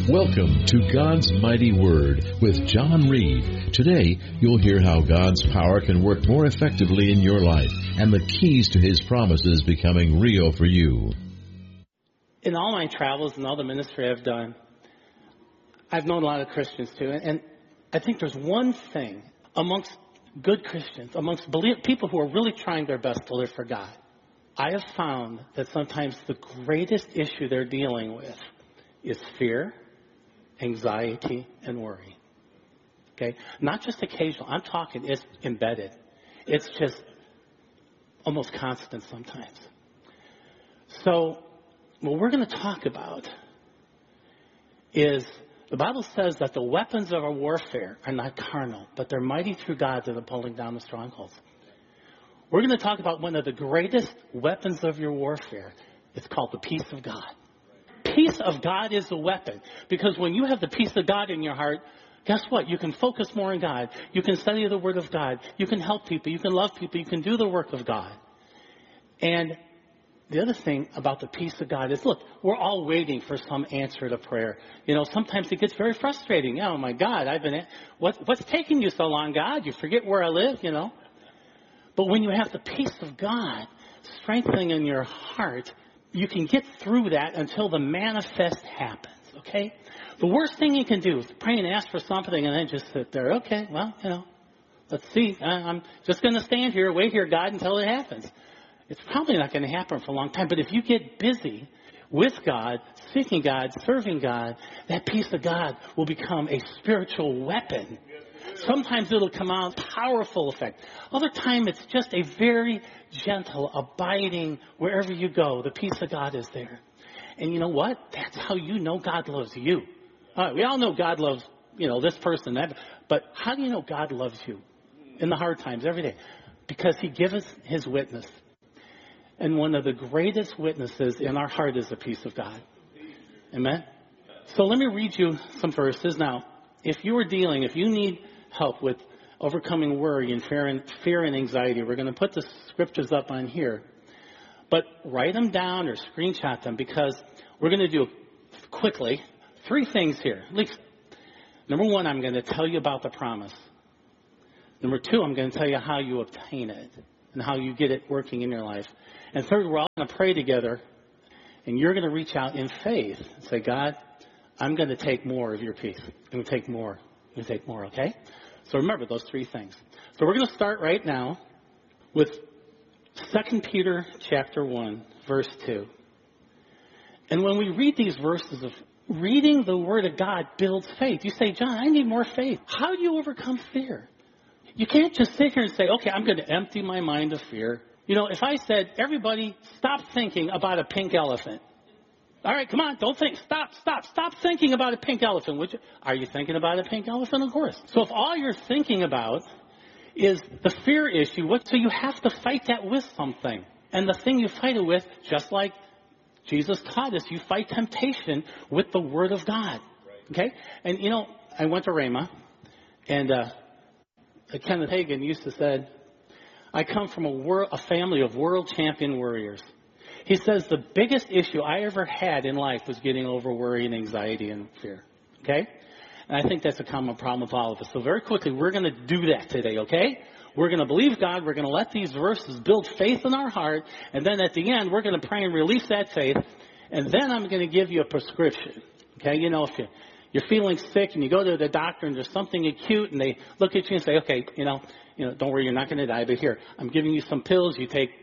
Welcome to God's Mighty Word with John Reed. Today, you'll hear how God's power can work more effectively in your life and the keys to His promises becoming real for you. In all my travels and all the ministry I've done, I've known a lot of Christians too, and I think there's one thing amongst good Christians, amongst people who are really trying their best to live for God. I have found that sometimes the greatest issue they're dealing with is fear, anxiety, and worry. Okay? Not just occasional. I'm talking, it's embedded. It's just almost constant sometimes. So, what we're going to talk about is the Bible says that the weapons of our warfare are not carnal, but they're mighty through God to the pulling down the strongholds. We're going to talk about one of the greatest weapons of your warfare. It's called the peace of God. Peace of God is a weapon, because when you have the peace of God in your heart, guess what? You can focus more on God. You can study the Word of God. You can help people. You can love people. You can do the work of God. And the other thing about the peace of God is, look, we're all waiting for some answer to prayer. You know, sometimes it gets very frustrating. Oh, my God, what's taking you so long, God? You forget where I live, you know. But when you have the peace of God strengthening in your heart, you can get through that until the manifest happens, okay? The worst thing you can do is pray and ask for something and then just sit there. Okay, well, you know, let's see. I'm just going to stand here, wait here, God, until it happens. It's probably not going to happen for a long time. But if you get busy with God, seeking God, serving God, that peace of God will become a spiritual weapon. Sometimes it'll come out powerful effect. Other time it's just a very gentle, abiding, wherever you go, the peace of God is there. And you know what? That's how you know God loves you. We all know God loves, you know, this person, that. But how do you know God loves you in the hard times every day? Because He gives us His witness. And one of the greatest witnesses in our heart is the peace of God. Amen? So let me read you some verses. Now, if you need help with overcoming worry and fear and anxiety, we're going to put the scriptures up on here. But write them down or screenshot them, because we're going to do quickly 3 things here. At least, number 1, I'm going to tell you about the promise. Number 2, I'm going to tell you how you obtain it and how you get it working in your life. And third, we're all going to pray together, and you're going to reach out in faith and say, God, I'm going to take more of your peace. I'm going to take more. I'm going to take more, okay? So remember those 3 things. So we're going to start right now with 2 Peter chapter 1, verse 2. And when we read these verses of reading the Word of God builds faith. You say, John, I need more faith. How do you overcome fear? You can't just sit here and say, okay, I'm going to empty my mind of fear. You know, if I said, everybody, stop thinking about a pink elephant. All right, come on, don't think. Stop thinking about a pink elephant. Are you thinking about a pink elephant? Of course. So if all you're thinking about is the fear issue, so you have to fight that with something. And the thing you fight it with, just like Jesus taught us, you fight temptation with the Word of God. Okay? And, you know, I went to Rhema, and Kenneth Hagin used to say, I come from a family of world champion warriors. He says the biggest issue I ever had in life was getting over worry and anxiety and fear. Okay? And I think that's a common problem with all of us. So very quickly, we're going to do that today, okay? We're going to believe God. We're going to let these verses build faith in our heart. And then at the end, we're going to pray and release that faith. And then I'm going to give you a prescription. Okay? You know, if you're feeling sick and you go to the doctor and there's something acute and they look at you and say, okay, you know, don't worry, you're not going to die. But here, I'm giving you some pills. You take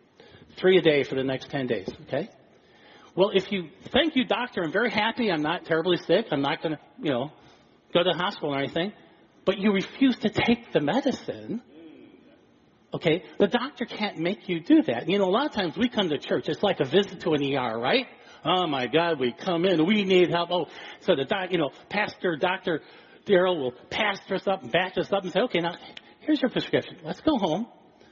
3 a day for the next 10 days, okay? Well, if you thank you, doctor, I'm very happy, I'm not terribly sick, I'm not going to, go to the hospital or anything, but you refuse to take the medicine, okay, the doctor can't make you do that. You know, a lot of times we come to church, it's like a visit to an ER, right? Oh, my God, we come in, we need help. Oh, so the pastor, Dr. Darrell will pastor us up and back us up and say, okay, now, here's your prescription. Let's go home.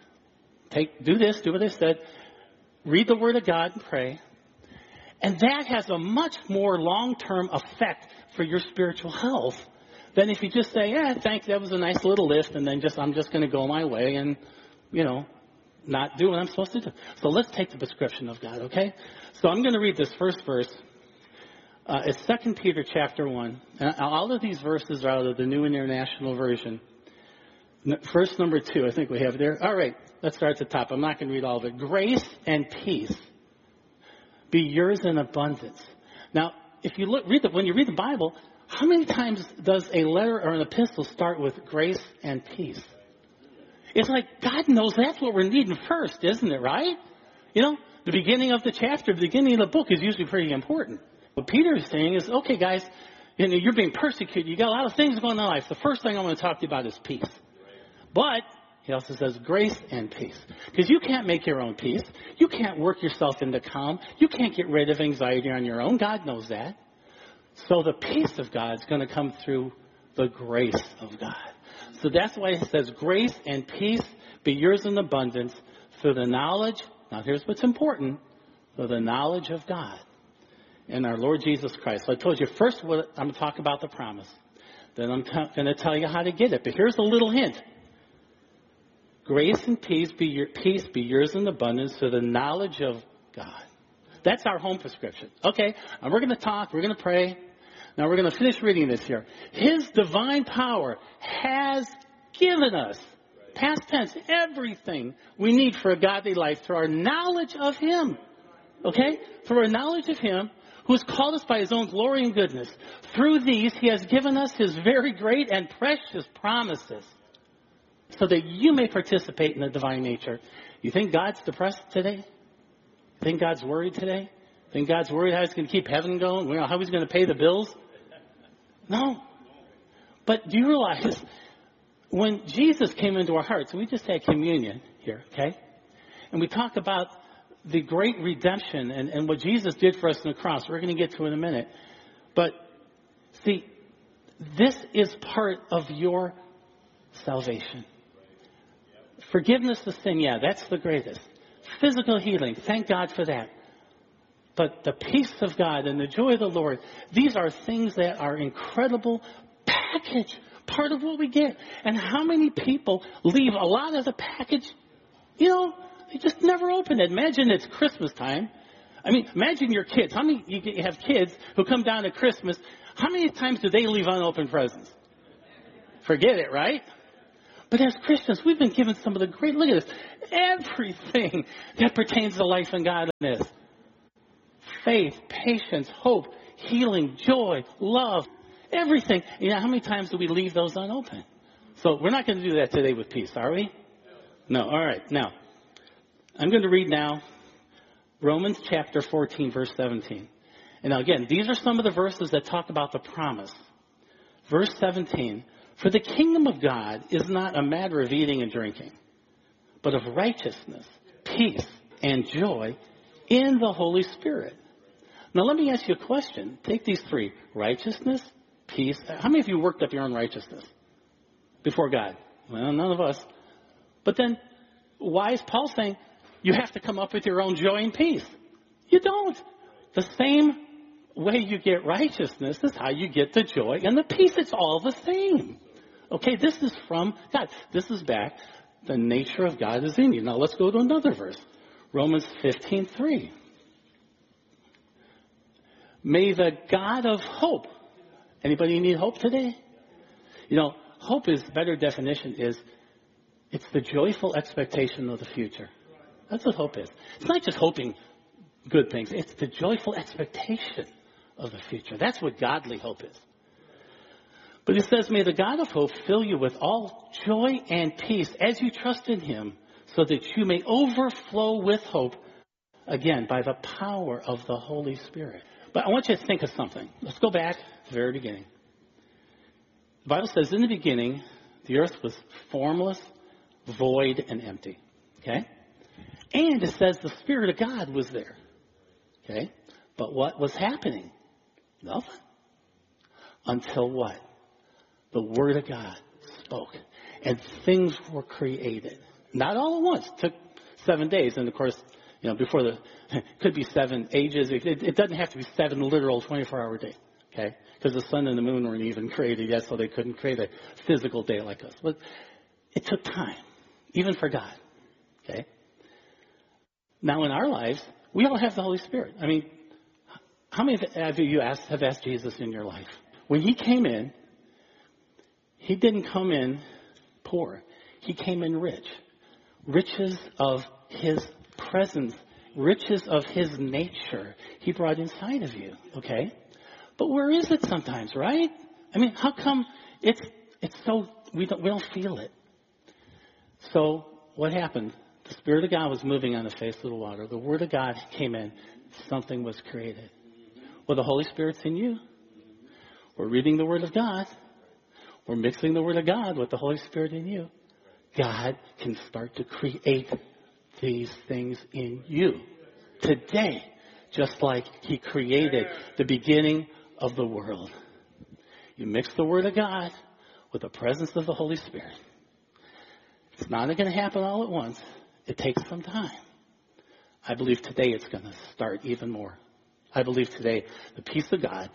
Do this, do what they said. Read the Word of God and pray. And that has a much more long-term effect for your spiritual health than if you just say, thanks, that was a nice little lift, and then I'm just going to go my way and, not do what I'm supposed to do. So let's take the prescription of God, okay? So I'm going to read this first verse It's 2 Peter chapter 1. And all of these verses are out of the New International Version. Verse number 2, I think we have there. All right, let's start at the top. I'm not going to read all of it. Grace and peace be yours in abundance. Now, if you when you read the Bible, how many times does a letter or an epistle start with grace and peace? It's like God knows that's what we're needing first, isn't it, right? You know, the beginning of the chapter, the beginning of the book is usually pretty important. What Peter is saying is, okay, guys, you're being persecuted. You got a lot of things going on in life. The first thing I want to talk to you about is peace. But he also says grace and peace. Because you can't make your own peace. You can't work yourself into calm. You can't get rid of anxiety on your own. God knows that. So the peace of God is going to come through the grace of God. So that's why it says grace and peace be yours in abundance through the knowledge. Now here's what's important. Through the knowledge of God and our Lord Jesus Christ. So I told you first I'm going to talk about the promise. Then I'm going to tell you how to get it. But here's a little hint. Grace and peace be yours in abundance through the knowledge of God. That's our home prescription. Okay, and we're going to talk. We're going to pray. Now we're going to finish reading this here. His divine power has given us, past tense, everything we need for a godly life through our knowledge of Him. Okay? Through our knowledge of Him, who has called us by His own glory and goodness. Through these, He has given us His very great and precious promises, so that you may participate in the divine nature. You think God's depressed today? You think God's worried today? You think God's worried how He's going to keep heaven going? How He's going to pay the bills? No. But do you realize when Jesus came into our hearts, and we just had communion here, okay? And we talk about the great redemption and what Jesus did for us on the cross. We're going to get to it in a minute. But see, this is part of your salvation. Forgiveness of sin, yeah, that's the greatest. Physical healing, thank God for that. But the peace of God and the joy of the Lord, these are things that are incredible package, part of what we get. And how many people leave a lot of the package, they just never open it. Imagine it's Christmas time. I mean, imagine your kids. How many you have kids who come down at Christmas? How many times do they leave unopened presents? Forget it, right? But as Christians, we've been given some of the great, look at this, everything that pertains to life and godliness. Faith, patience, hope, healing, joy, love, everything. How many times do we leave those unopened? So we're not going to do that today with peace, are we? No. All right. Now, I'm going to read now Romans chapter 14, verse 17. And now again, these are some of the verses that talk about the promise. Verse 17. For the kingdom of God is not a matter of eating and drinking, but of righteousness, peace, and joy in the Holy Spirit. Now let me ask you a question. Take these three. Righteousness, peace. How many of you worked up your own righteousness before God? Well, none of us. But then, why is Paul saying you have to come up with your own joy and peace? You don't. The same way you get righteousness is how you get the joy and the peace. It's all the same. Okay, this is from God. This is back. The nature of God is in you. Now let's go to another verse. Romans 15:3. May the God of hope. Anybody need hope today? Hope is, better definition is, it's the joyful expectation of the future. That's what hope is. It's not just hoping good things. It's the joyful expectation of the future. That's what godly hope is. But it says, may the God of hope fill you with all joy and peace as you trust in Him, so that you may overflow with hope, again, by the power of the Holy Spirit. But I want you to think of something. Let's go back to the very beginning. The Bible says, in the beginning, the earth was formless, void, and empty. Okay? And it says the Spirit of God was there. Okay? But what was happening? Nothing. Until what? The Word of God spoke. And things were created. Not all at once. It took 7 days. And of course, before it could be 7 ages. It doesn't have to be 7 literal 24-hour days. Okay? Because the sun and the moon weren't even created yet, so they couldn't create a physical day like us. But it took time. Even for God. Okay? Now in our lives, we all have the Holy Spirit. I mean, How many of you have asked Jesus in your life? When he came in, he didn't come in poor. He came in rich. Riches of his presence. Riches of his nature. He brought inside of you. Okay? But where is it sometimes, right? I mean, how come it's so, we don't feel it? So what happened? The Spirit of God was moving on the face of the water. The Word of God came in. Something was created. Well, the Holy Spirit's in you. We're reading the Word of God. We're mixing the Word of God with the Holy Spirit in you. God can start to create these things in you today, just like he created the beginning of the world. You mix the Word of God with the presence of the Holy Spirit. It's not going to happen all at once. It takes some time. I believe today it's going to start even more. I believe today the peace of God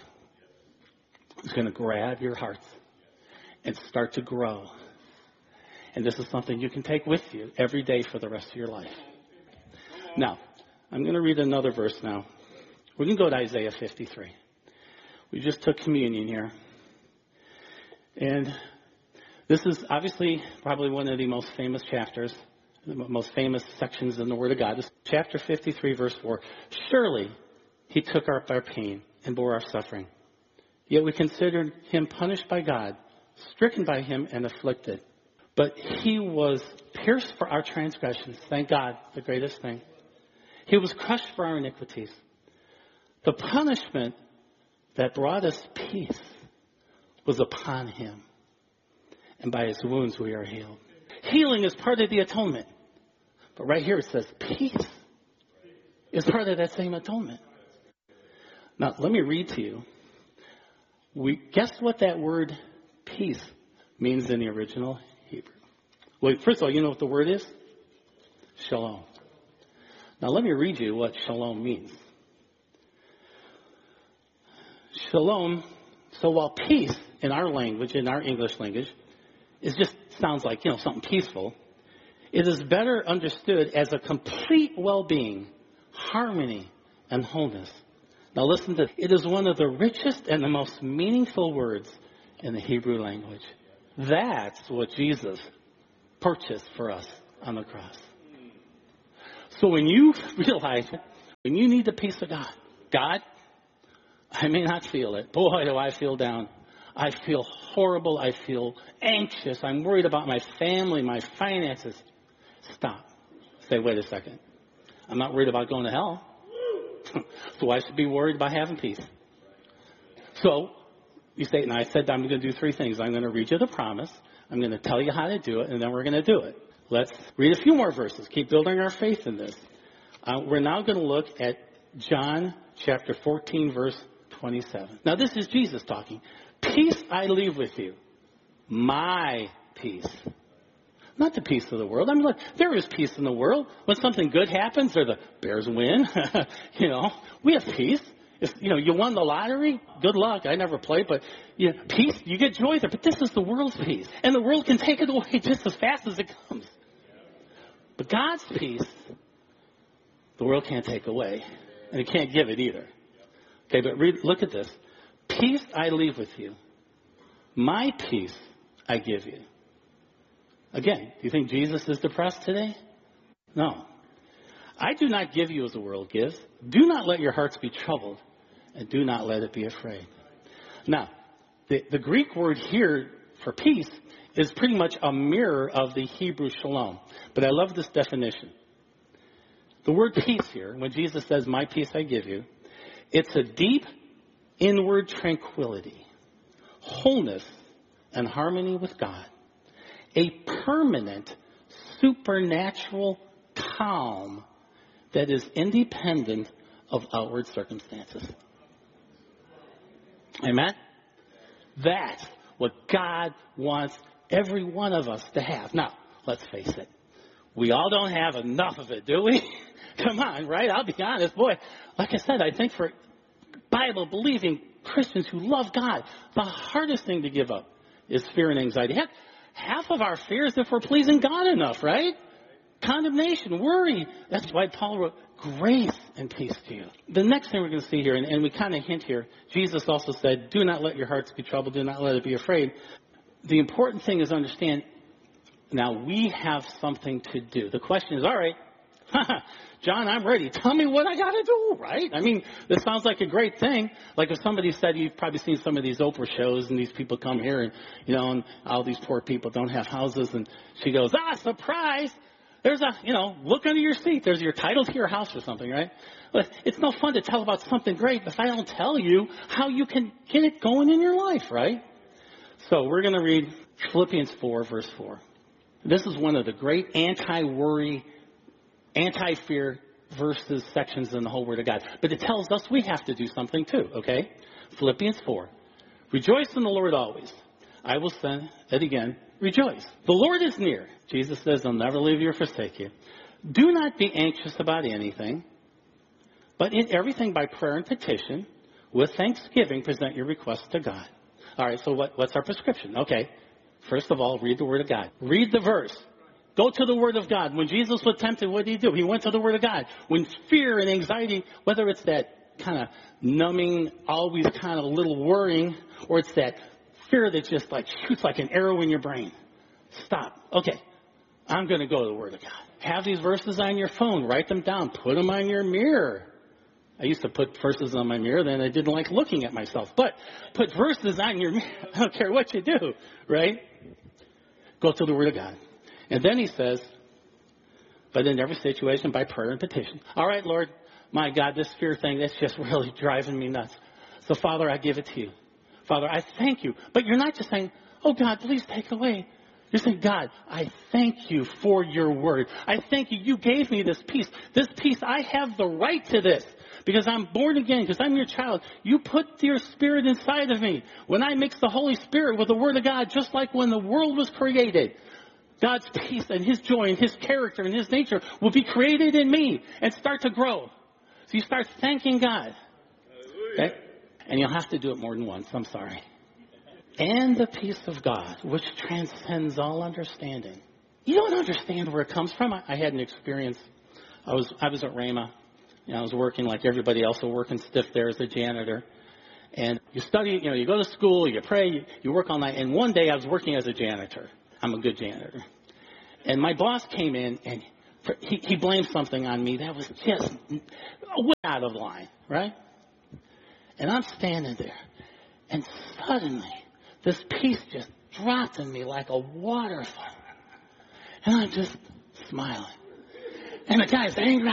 is going to grab your hearts and start to grow. And this is something you can take with you every day for the rest of your life. Now, I'm going to read another verse now. We're going to go to Isaiah 53. We just took communion here. And this is obviously probably one of the most famous chapters, the most famous sections in the Word of God. This is chapter 53, verse 4. Surely he took up our pain and bore our suffering. Yet we considered him punished by God, stricken by him and afflicted. But he was pierced for our transgressions. Thank God, the greatest thing. He was crushed for our iniquities. The punishment that brought us peace was upon him. And by his wounds we are healed. Healing is part of the atonement. But right here it says peace is part of that same atonement. Now, let me read to you. Guess what that word peace means in the original Hebrew? Well, first of all, you know what the word is? Shalom. Now, let me read you what shalom means. Shalom, so while peace in our language, in our English language, it just sounds like, something peaceful, it is better understood as a complete well-being, harmony, and wholeness. Now listen to it. It is one of the richest and the most meaningful words in the Hebrew language. That's what Jesus purchased for us on the cross. So when you realize, when you need the peace of God, I may not feel it. Boy, do I feel down. I feel horrible. I feel anxious. I'm worried about my family, my finances. Stop. Say, wait a second. I'm not worried about going to hell. So I should be worried about having peace. So you say, I said I'm going to do three things. I'm going to read you the promise. I'm going to tell you how to do it, and then we're going to do it. Let's read a few more verses. Keep building our faith in this. We're now going to look at John chapter 14, verse 27. Now, this is Jesus talking. Peace I leave with you. My peace. Not the peace of the world. I mean, look, there is peace in the world. When something good happens or the Bears win, we have peace. If, you won the lottery, good luck. I never played, but peace, you get joy there. But this is the world's peace. And the world can take it away just as fast as it comes. But God's peace, the world can't take away. And it can't give it either. Okay, but look at this. Peace I leave with you. My peace I give you. Again, do you think Jesus is depressed today? No. I do not give you as the world gives. Do not let your hearts be troubled, and do not let it be afraid. Now, the Greek word here for peace is pretty much a mirror of the Hebrew shalom. But I love this definition. The word peace here, when Jesus says, my peace I give you, it's a deep inward tranquility, wholeness, and harmony with God. A permanent, supernatural calm that is independent of outward circumstances. Amen? That's what God wants every one of us to have. Now, let's face it. We all don't have enough of it, do we? Come on, right? I'll be honest. Boy, like I said, I think for Bible-believing Christians who love God, the hardest thing to give up is fear and anxiety. Heck, half of our fear is if we're pleasing God enough, right? Condemnation, worry. That's why Paul wrote, grace and peace to you. The next thing we're going to see here, and we kind of hint here, Jesus also said, do not let your hearts be troubled. Do not let it be afraid. The important thing is understand, now we have something to do. The question is, all right, John, I'm ready. Tell me what I got to do, right? I mean, this sounds like a great thing. Like if somebody said, you've probably seen some of these Oprah shows, and these people come here, and, and all these poor people don't have houses, and she goes, surprise! There's look under your seat. There's your title to your house or something, right? But it's no fun to tell about something great if I don't tell you how you can get it going in your life, right? So we're going to read Philippians 4, verse 4. This is one of the great anti-worry, anti-fear verses sections in the whole Word of God. But it tells us we have to do something too, okay? Philippians 4. Rejoice in the Lord always. I will say it again. Rejoice. The Lord is near. Jesus says, I'll never leave you or forsake you. Do not be anxious about anything, but in everything by prayer and petition, with thanksgiving, present your requests to God. All right, so what's our prescription? Okay, first of all, read the Word of God. Read the verse. Go to the Word of God. When Jesus was tempted, what did he do? He went to the Word of God. When fear and anxiety, whether it's that kind of numbing, always kind of a little worrying, or it's that fear that just like shoots like an arrow in your brain. Stop. Okay, I'm going to go to the Word of God. Have these verses on your phone. Write them down. Put them on your mirror. I used to put verses on my mirror, then I didn't like looking at myself. But put verses on your mirror. I don't care what you do, right? Go to the Word of God. And then he says, but in every situation by prayer and petition. All right, Lord, my God, this fear thing, that's just really driving me nuts. So, Father, I give it to you. Father, I thank you. But you're not just saying, oh, God, please take away. You're saying, God, I thank you for your word. I thank you. You gave me this peace. This peace, I have the right to this because I'm born again, because I'm your child. You put your spirit inside of me. When I mix the Holy Spirit with the word of God, just like when the world was created, God's peace and his joy and his character and his nature will be created in me and start to grow. So you start thanking God. Okay? And you'll have to do it more than once. I'm sorry. And the peace of God, which transcends all understanding. You don't understand where it comes from. I had an experience. I was at Rhema. I was working like everybody else, working stiff there as a janitor. And you study, you go to school, you pray, you work all night. And one day I was working as a janitor. I'm a good janitor. And my boss came in and he blamed something on me that was just way out of line, right? And I'm standing there, and suddenly this peace just dropped in me like a waterfall. And I'm just smiling. And the guy's angry.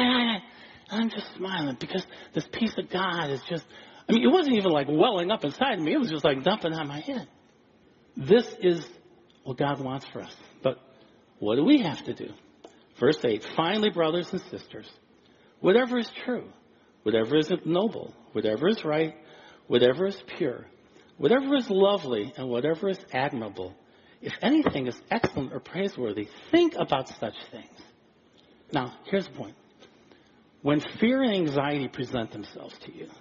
I'm just smiling because this peace of God is just, it wasn't even like welling up inside of me. It was just like dumping on my head. This is what God wants for us. But what do we have to do? Verse 8, finally, brothers and sisters, whatever is true, whatever is noble, whatever is right, whatever is pure, whatever is lovely, and whatever is admirable, if anything is excellent or praiseworthy, think about such things. Now, here's the point. When fear and anxiety present themselves to you,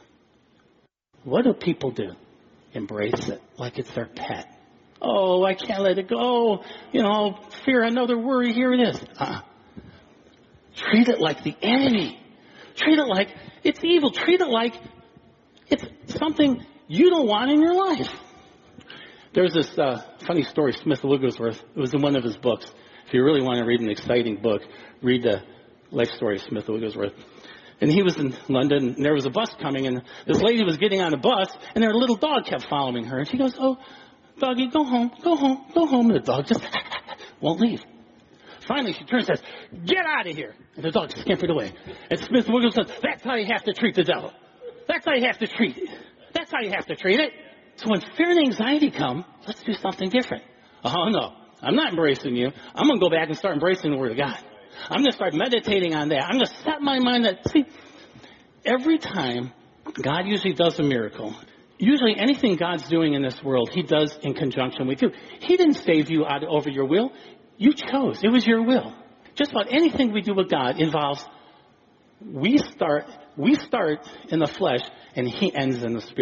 what do people do? Embrace it like it's their pet. Oh, I can't let it go. Fear, another worry, here it is. Treat it like the enemy. Treat it like it's evil. Treat it like it's something you don't want in your life. There's this funny story, Smith Wigglesworth. It was in one of his books. If you really want to read an exciting book, read the life story of Smith Wigglesworth. And he was in London, and there was a bus coming, and this lady was getting on a bus, and their little dog kept following her. And she goes, oh, doggy, go home, go home, go home. And the dog just won't leave. Finally, she turns and says, get out of here. And the dog scampered away. And Smith Wigglesworth says, that's how you have to treat the devil. That's how you have to treat it. That's how you have to treat it. So when fear and anxiety come, let's do something different. Oh, no, I'm not embracing you. I'm going to go back and start embracing the Word of God. I'm going to start meditating on that. I'm going to set my mind that, see, every time God usually does a miracle, usually anything God's doing in this world, he does in conjunction with you. He didn't save you out over your will. You chose. It was your will. Just about anything we do with God involves we start in the flesh and he ends in the spirit.